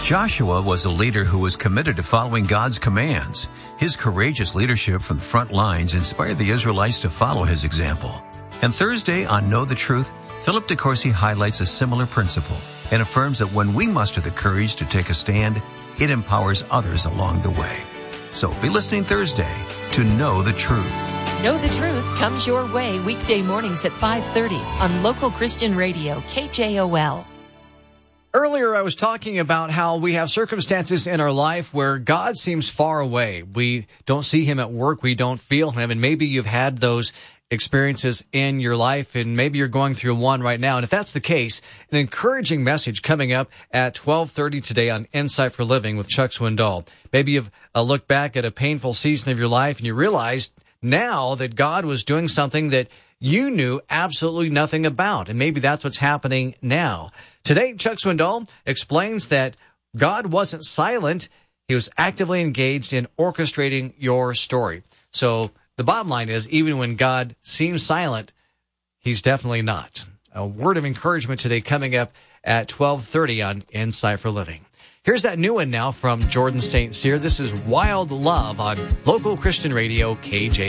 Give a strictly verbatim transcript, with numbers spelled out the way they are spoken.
Joshua was a leader who was committed to following God's commands. His courageous leadership from the front lines inspired the Israelites to follow his example. And Thursday on Know the Truth, Philip DeCourcy highlights a similar principle and affirms that when we muster the courage to take a stand, it empowers others along the way. So be listening Thursday to Know the Truth. Know the Truth comes your way weekday mornings at five thirty on local Christian radio, K J O L. Earlier, I was talking about how we have circumstances in our life where God seems far away. We don't see him at work. We don't feel him. And maybe you've had those experiences in your life, and maybe you're going through one right now. And if that's the case, an encouraging message coming up at twelve thirty today on Insight for Living with Chuck Swindoll. Maybe you've uh, looked back at a painful season of your life and you realized now that God was doing something that you knew absolutely nothing about. And maybe that's what's happening now. Today, Chuck Swindoll explains that God wasn't silent. He was actively engaged in orchestrating your story. So the bottom line is, even when God seems silent, he's definitely not. A word of encouragement today coming up at twelve thirty on Insight for Living. Here's that new one now from Jordan Saint Cyr. This is Wild Love on local Christian radio, K J.